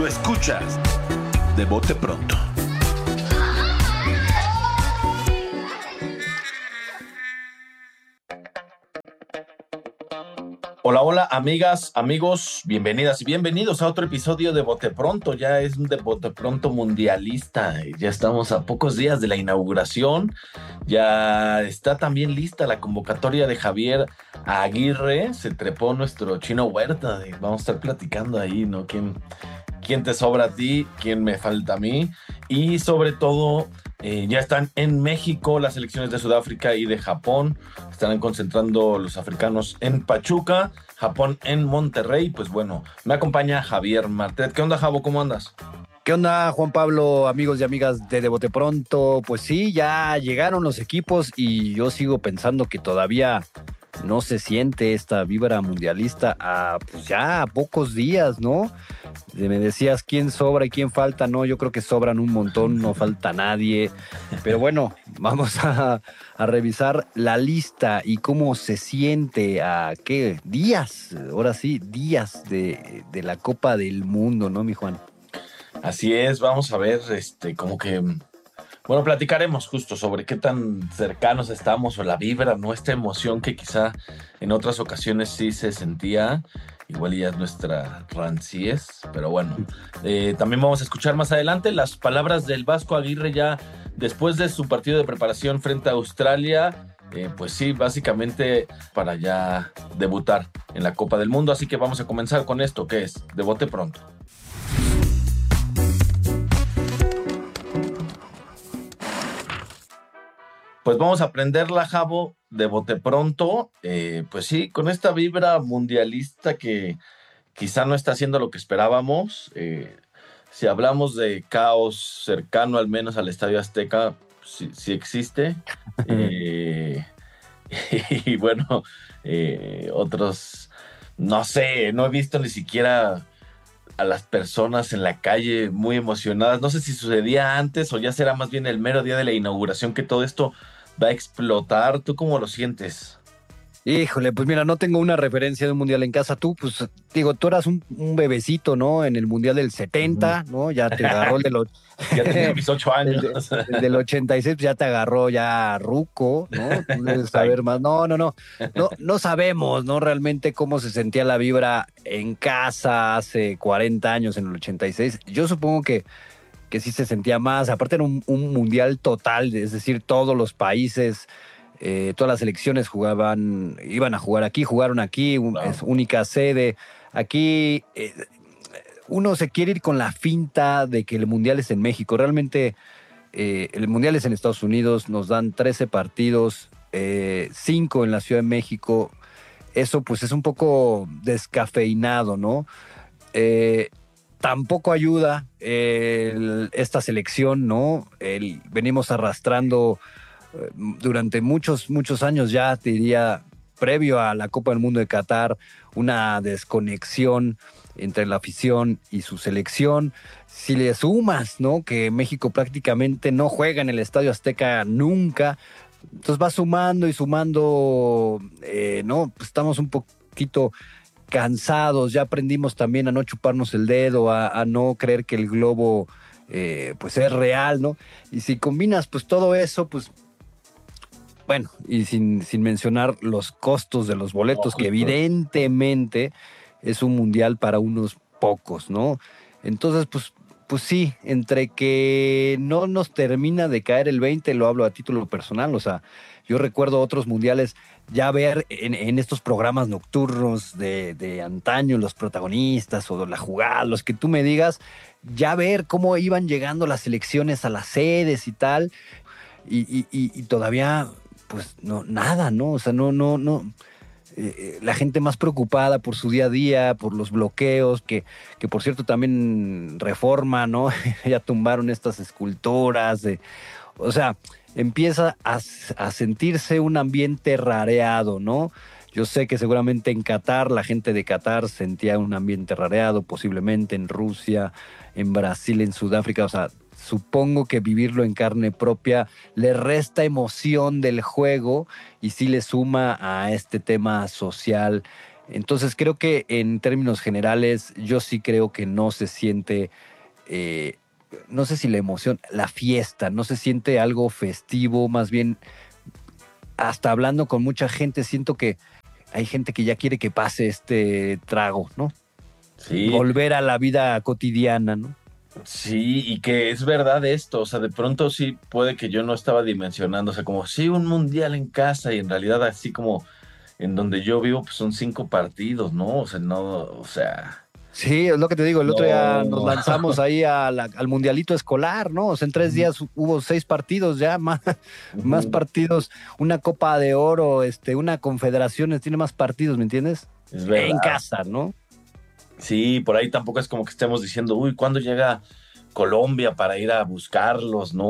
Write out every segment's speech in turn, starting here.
Lo escuchas de bote pronto. Hola, hola, amigas, amigos, bienvenidas y bienvenidos a otro episodio de Bote Pronto. Ya es un de Bote Pronto mundialista. Ya estamos a pocos días de la inauguración. Ya está también lista la convocatoria de Javier Aguirre. Se trepó nuestro Chino Huerta. Vamos a estar platicando ahí, ¿no? ¿Quién te sobra a ti? ¿Quién me falta a mí? Y sobre todo, ya están en México las selecciones de Sudáfrica y de Japón. Estarán concentrando los africanos en Pachuca, Japón en Monterrey. Pues bueno, me acompaña Javier Martet. ¿Qué onda, Javo? ¿Cómo andas? ¿Qué onda, Juan Pablo, amigos y amigas de Bote Pronto? Pues sí, ya llegaron los equipos y yo sigo pensando que todavía no se siente esta vibra mundialista pues ya a pocos días, ¿no? Me decías quién sobra y quién falta, ¿no? Yo creo que sobran un montón, no falta nadie. Pero bueno, vamos a revisar la lista y cómo se siente ¿qué? Días, ahora sí, días de la Copa del Mundo, ¿no, mi Juan? Así es, vamos a ver, bueno, platicaremos justo sobre qué tan cercanos estamos o la vibra, ¿no? Esta emoción que quizá en otras ocasiones sí se sentía, igual ya es nuestra ranciez, pero bueno. También vamos a escuchar más adelante las palabras del Vasco Aguirre ya después de su partido de preparación frente a Australia. Pues sí, básicamente para ya debutar en la Copa del Mundo, así que vamos a comenzar con esto, que es de bote pronto. Pues vamos a aprenderla, Javo, de bote pronto. Pues sí, con esta vibra mundialista que quizá no está haciendo lo que esperábamos. Si hablamos de caos cercano al menos al Estadio Azteca, sí existe. Y bueno, otros, no sé, no he visto ni siquiera a las personas en la calle muy emocionadas. No sé si sucedía antes o ya será más bien el mero día de la inauguración que todo esto va a explotar. ¿Tú cómo lo sientes? Híjole, pues mira, no tengo una referencia de un mundial en casa. Tú, pues, digo, tú eras un bebecito, ¿no? En el mundial del 70, ¿no? Ya te agarró el del... Ya tenía mis 8 años. el del 86, pues ya te agarró ya ruco, ¿no? Tú debes saber más. No sabemos, ¿no? Realmente cómo se sentía la vibra en casa hace 40 años, en el 86. Yo supongo que sí se sentía más. Aparte era un mundial total, es decir, todos los países... todas las selecciones iban a jugar aquí, jugaron aquí, es única sede. Aquí uno se quiere ir con la finta de que el Mundial es en México. Realmente el Mundial es en Estados Unidos, nos dan 13 partidos, 5 en la Ciudad de México. Eso pues es un poco descafeinado, ¿no? Tampoco ayuda esta selección, ¿no? Venimos arrastrando durante muchos años ya, te diría, previo a la Copa del Mundo de Qatar, una desconexión entre la afición y su selección. Si le sumas, ¿no? Que México prácticamente no juega en el Estadio Azteca nunca, entonces va sumando y sumando, ¿no? Pues estamos un poquito cansados, ya aprendimos también a no chuparnos el dedo, a no creer que el globo pues es real, ¿no? Y si combinas pues todo eso, pues bueno, y sin mencionar los costos de los boletos, que evidentemente es un mundial para unos pocos, ¿no? Entonces, pues sí, entre que no nos termina de caer el 20, lo hablo a título personal, o sea, yo recuerdo otros mundiales, ya ver en estos programas nocturnos de antaño, los protagonistas o la jugada, los que tú me digas, ya ver cómo iban llegando las selecciones a las sedes y tal, y todavía... pues no, nada, ¿no? O sea, no. La gente más preocupada por su día a día, por los bloqueos, que por cierto también Reforma, ¿no? Ya tumbaron estas esculturas. O sea, empieza a sentirse un ambiente rareado, ¿no? Yo sé que seguramente en Qatar, la gente de Qatar sentía un ambiente rareado, posiblemente en Rusia, en Brasil, en Sudáfrica, o sea, supongo que vivirlo en carne propia le resta emoción del juego y sí le suma a este tema social Entonces creo que en términos generales yo sí creo que no se siente, no sé si la emoción, la fiesta, no se siente algo festivo, más bien hasta hablando con mucha gente siento que hay gente que ya quiere que pase este trago, ¿no? Sí, Volver a la vida cotidiana, ¿no? sí, y que es verdad esto, o sea, de pronto sí puede que yo no estaba dimensionando, o sea, como sí, un mundial en casa y en realidad así como en donde yo vivo, pues son 5 partidos, ¿no? O sea, no, o sea, Sí, es lo que te digo, el otro día nos no. lanzamos ahí al mundialito escolar, ¿no? O sea, en 3 días hubo 6 partidos ya, más Ujú, partidos, una Copa de Oro, una Confederaciones, tiene más partidos, ¿me entiendes? es En verdad. casa, ¿no? Sí, por ahí tampoco es como que estemos diciendo, uy, ¿cuándo llega Colombia para ir a buscarlos, no?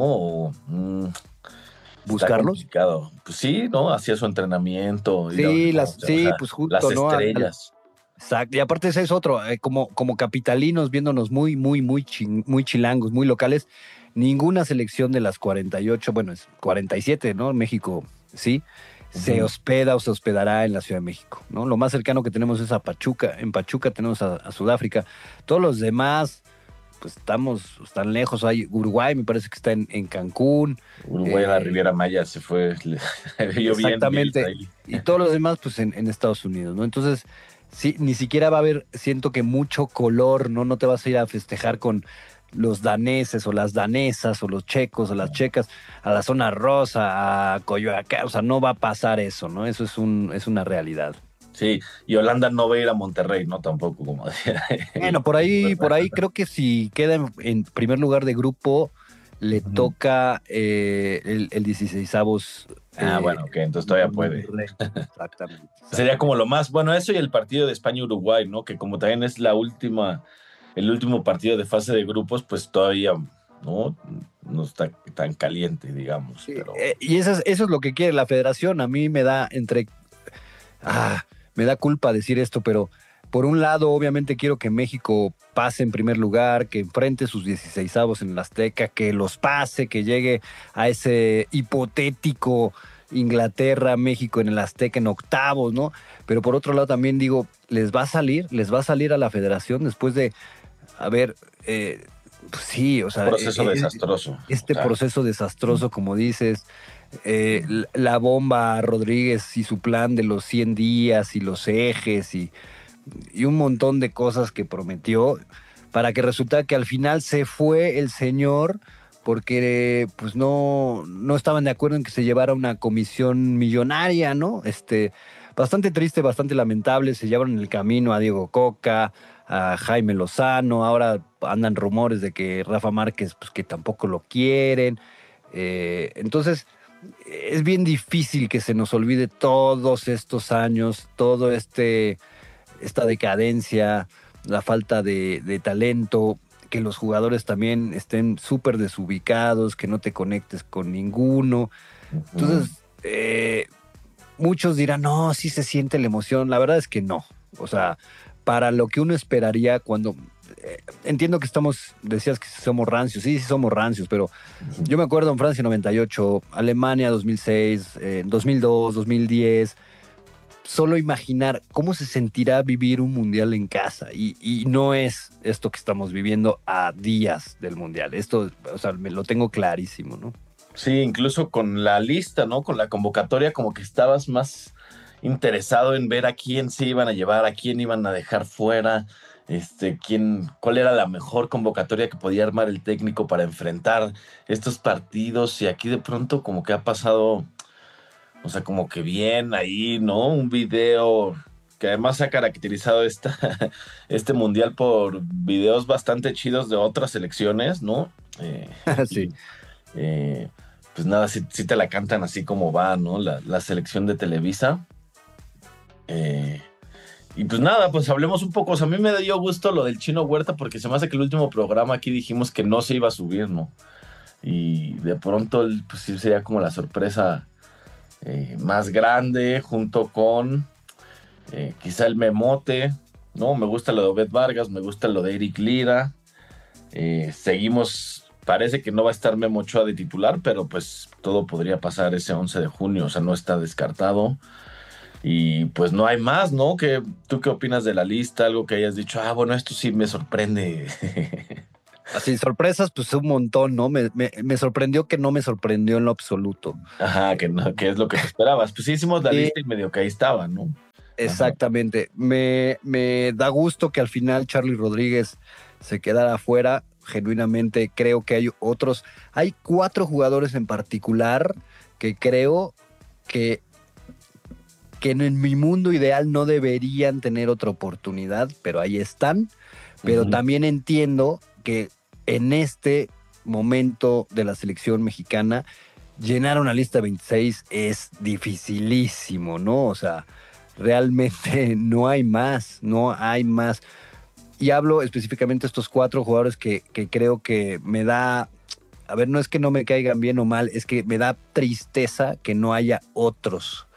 Está Buscarlos. complicado. Pues sí, ¿no? Hacía su entrenamiento, ir a ver Sí, cómo se, o sí, sea, pues las justo, ¿no? estrellas. Exacto. Y aparte ese es otro, como capitalinos viéndonos muy chilangos, muy locales, ninguna selección de las 48, bueno, es 47, ¿no? México, sí, se Ujú. hospeda o se hospedará en la Ciudad de México, ¿no? Lo más cercano que tenemos es a Pachuca, en Pachuca tenemos a Sudáfrica, todos los demás, pues están lejos, hay Uruguay, me parece que está en Cancún, Uruguay en la eh, Riviera Maya se fue, le vio bien Bielsa exactamente. ahí. Y todos los demás, pues en Estados Unidos, ¿no? Entonces, sí, ni siquiera va a haber, siento que mucho color, ¿no? No te vas a ir a festejar con los daneses o las danesas o los checos o las checas a la zona rosa, a Coyoacán. O sea, no va a pasar eso, ¿no? Eso es una realidad. Sí, y Holanda no va a ir a Monterrey, ¿no? Tampoco, como decía Bueno, por ahí creo que si queda en primer lugar de grupo, le Ujú. toca el 16avos Ah, bueno, ok, entonces todavía puede. Monterrey. Exactamente, Sería como exactamente. lo más, bueno, eso y el partido de España-Uruguay, ¿no? Que como también es el último partido de fase de grupos, pues todavía, ¿no? No está tan caliente, digamos, Sí, pero... y eso es lo que quiere la federación. A mí me da me da culpa decir esto, pero por un lado, obviamente quiero que México pase en primer lugar, que enfrente sus 16avos en el Azteca, que los pase, que llegue a ese hipotético Inglaterra-México en el Azteca en octavos, ¿no? Pero por otro lado también digo, les va a salir a la federación después de haber, pues sí, o sea, Proceso desastroso. O este sea, proceso desastroso, como dices, la bomba Rodríguez y su plan de los 100 días y los ejes y un montón de cosas que prometió para que resultara que al final se fue el señor porque pues no estaban de acuerdo en que se llevara una comisión millonaria, ¿no? Bastante triste, bastante lamentable, se llevaron en el camino a Diego Coca, a Jaime Lozano, ahora andan rumores de que Rafa Márquez pues que tampoco lo quieren. Entonces, es bien difícil que se nos olvide todos estos años, esta decadencia, la falta de talento, que los jugadores también estén súper desubicados, que no te conectes con ninguno. ujú. Entonces, muchos dirán, no, sí se siente la emoción. La verdad es que no. O sea, para lo que uno esperaría cuando... entiendo que decías que somos rancios, sí, sí somos rancios, pero yo me acuerdo en Francia 98, Alemania 2006, 2002, 2010, solo imaginar cómo se sentirá vivir un mundial en casa y no es esto que estamos viviendo a días del mundial. Esto, o sea, me lo tengo clarísimo, ¿no? Sí, incluso con la lista, ¿no? Con la convocatoria, como que estabas más interesado en ver a quién se iban a llevar, a quién iban a dejar fuera, cuál era la mejor convocatoria que podía armar el técnico para enfrentar estos partidos. Y aquí de pronto como que ha pasado, o sea, como que bien ahí, ¿no? Un video que además ha caracterizado este mundial por videos bastante chidos de otras selecciones, ¿no? Sí. Y, eh, pues nada, sí te la cantan así como va, ¿no? La selección de Televisa. Eh, y pues nada, pues hablemos un poco. O sea, a mí me dio gusto lo del Chino Huerta porque se me hace que el último programa aquí dijimos que no se iba a subir, ¿no? Y de pronto, pues sí sería como la sorpresa más grande junto con quizá el Memote, ¿no? Me gusta lo de Obed Vargas, me gusta lo de Eric Lira. Seguimos, parece que no va a estar Memo Ochoa de titular, pero pues todo podría pasar ese 11 de junio, o sea, no está descartado. Y pues no hay más, ¿no? ¿Tú qué opinas de la lista? Algo que hayas dicho, bueno, esto sí me sorprende. Así, sorpresas, pues un montón, ¿no? Me sorprendió que no me sorprendió en lo absoluto. Ajá, que no, que es lo que te esperabas. Pues sí hicimos la lista y medio que ahí estaba, ¿no? Exactamente. Me da gusto que al final Charlie Rodríguez se quedara afuera. Genuinamente creo que hay otros. Hay 4 jugadores en particular que creo que en mi mundo ideal no deberían tener otra oportunidad, pero ahí están. Pero también entiendo que en este momento de la selección mexicana, llenar una lista de 26 es dificilísimo, ¿no? O sea, realmente no hay más. Y hablo específicamente de estos 4 jugadores que creo que me da, a ver, no es que no me caigan bien o mal, es que me da tristeza que no haya otros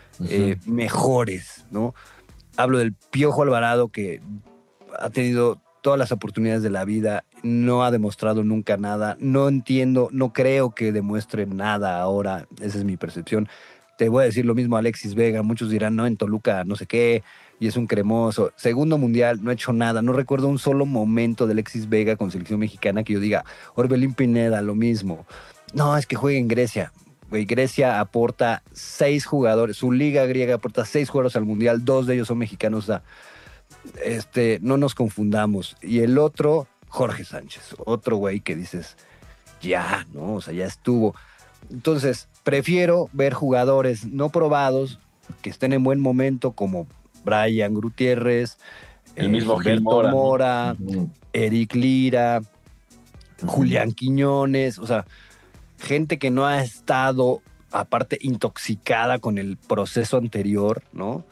mejores, ¿no? Hablo del Piojo Alvarado, que ha tenido todas las oportunidades de la vida, no ha demostrado nunca nada, no entiendo, no creo que demuestre nada ahora, esa es mi percepción. Te voy a decir lo mismo a Alexis Vega, muchos dirán, no, en Toluca no sé qué, y es un cremoso. Segundo mundial, no ha hecho nada, no recuerdo un solo momento de Alexis Vega con selección mexicana que yo diga, Orbelín Pineda, lo mismo. No, es que juega en Grecia. Güey, Grecia aporta 6 jugadores, su liga griega aporta 6 jugadores al mundial, 2 de ellos son mexicanos, o sea, no nos confundamos. Y el otro, Jorge Sánchez, otro güey que dices, ya, ¿no? O sea, ya estuvo. Entonces, prefiero ver jugadores no probados, que estén en buen momento, como Brian Gutiérrez, el mismo Gilberto Mora, ¿no? Eric Lira, Julián Quiñones, o sea, gente que no ha estado, aparte, intoxicada con el proceso anterior, ¿no?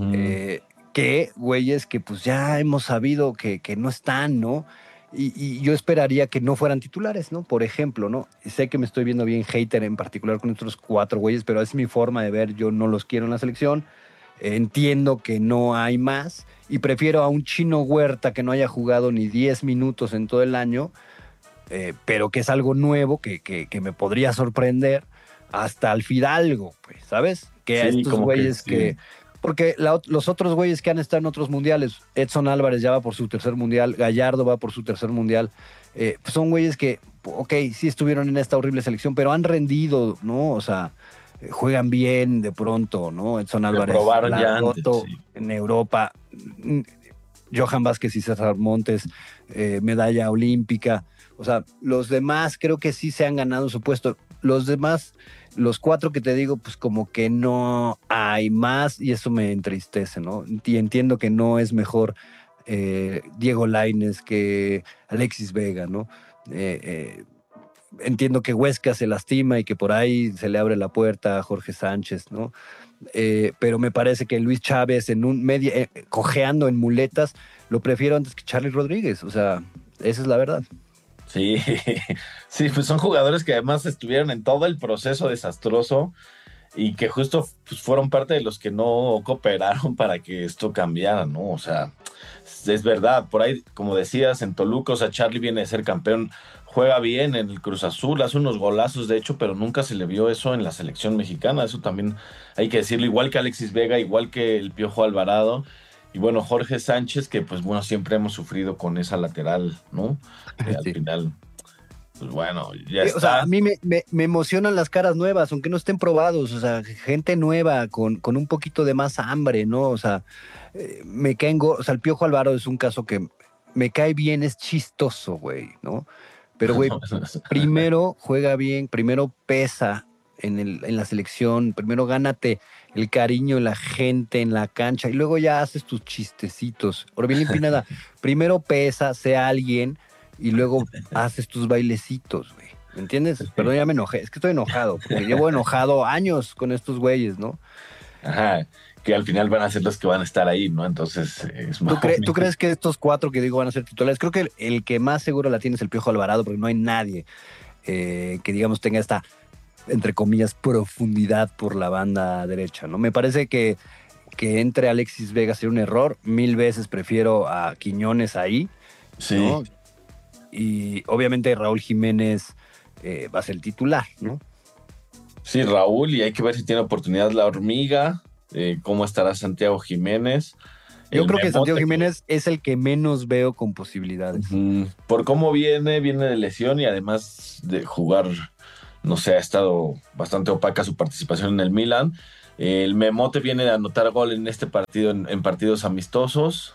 Que güeyes que pues ya hemos sabido que no están, ¿no? Y yo esperaría que no fueran titulares, ¿no? Por ejemplo, ¿no? Sé que me estoy viendo bien hater en particular con estos 4 güeyes, pero es mi forma de ver, yo no los quiero en la selección. Entiendo que no hay más y prefiero a un Chino Huerta que no haya jugado ni 10 minutos en todo el año, pero que es algo nuevo que me podría sorprender, hasta al Fidalgo, pues, ¿sabes? Que a estos güeyes que porque los otros güeyes que han estado en otros mundiales, Edson Álvarez ya va por su 3er mundial, Gallardo va por su 3er mundial, pues son güeyes que, ok, sí estuvieron en esta horrible selección, pero han rendido, ¿no? O sea, juegan bien de pronto, ¿no? Edson Álvarez la ha roto en Europa. Johan Vázquez y César Montes, medalla olímpica. O sea, los demás creo que sí se han ganado su puesto. Los demás, los 4 que te digo, pues como que no hay más y eso me entristece, ¿no? Y entiendo que no es mejor Diego Lainez que Alexis Vega, ¿no? Entiendo que Huesca se lastima y que por ahí se le abre la puerta a Jorge Sánchez, ¿no? Pero me parece que Luis Chávez en un medio, cojeando en muletas, lo prefiero antes que Charlie Rodríguez. O sea, esa es la verdad. Sí, sí, pues son jugadores que además estuvieron en todo el proceso desastroso y que justo pues, fueron parte de los que no cooperaron para que esto cambiara, ¿no? O sea, es verdad, por ahí, como decías, en Toluca, o sea, Charlie viene de ser campeón, juega bien en el Cruz Azul, hace unos golazos, de hecho, pero nunca se le vio eso en la selección mexicana, eso también hay que decirlo, igual que Alexis Vega, igual que el Piojo Alvarado. Y bueno, Jorge Sánchez, que pues bueno, siempre hemos sufrido con esa lateral, ¿no? Sí. Al final, pues bueno, ya está. O sea, a mí me emocionan las caras nuevas, aunque no estén probados. O sea, gente nueva con un poquito de más hambre, ¿no? O sea, me caen... O sea, el Piojo Alvarado es un caso que me cae bien, es chistoso, güey, ¿no? Pero, güey, primero juega bien, primero pesa en la selección, primero gánate el cariño de la gente en la cancha y luego ya haces tus chistecitos. Orbelín Pineda, primero pesa, sea alguien y luego haces tus bailecitos, güey. ¿Me entiendes? Perdón, ya me enojé. Es que estoy enojado, porque llevo enojado años con estos güeyes, ¿no? Ajá, que al final van a ser los que van a estar ahí, ¿no? Entonces, es más. ¿Tú crees que estos 4 que digo van a ser titulares? Creo que el que más seguro la tiene es el Piojo Alvarado, porque no hay nadie que, digamos, tenga esta, entre comillas, profundidad por la banda derecha, ¿no? Me parece que entre Alexis Vega sería un error. 1000 veces prefiero a Quiñones ahí, Sí. ¿no? Y obviamente Raúl Jiménez va a ser el titular, ¿no? Sí, Raúl, y hay que ver si tiene oportunidad la hormiga. cómo estará Santiago Jiménez. Yo El creo que Memote, Santiago Jiménez es el que menos veo con posibilidades. por cómo viene de lesión y además de jugar, no sé, ha estado bastante opaca su participación en el Milan. El Memote viene de anotar gol en este partido, en partidos amistosos.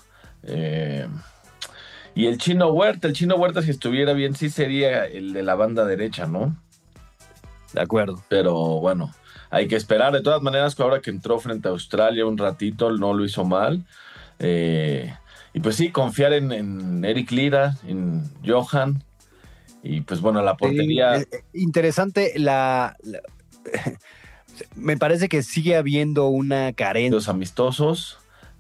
Y el Chino Huerta, si estuviera bien, sí sería el de la banda derecha, ¿no? De acuerdo. Pero bueno, hay que esperar. De todas maneras, ahora que entró frente a Australia un ratito, no lo hizo mal. Y pues sí, confiar en Eric Lira, en Johan. Y pues bueno, la portería. Sí, interesante me parece que sigue habiendo una carencia. Los amistosos.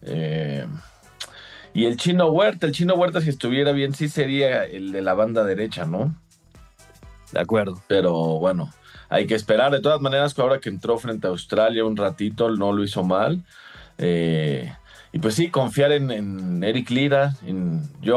Y el Chino Huerta, si estuviera bien, sí sería el de la banda derecha, ¿no? De acuerdo. Pero bueno, hay que esperar. De todas maneras, ahora que entró frente a Australia un ratito, no lo hizo mal. Y pues sí, confiar en Eric Lira, en Johan.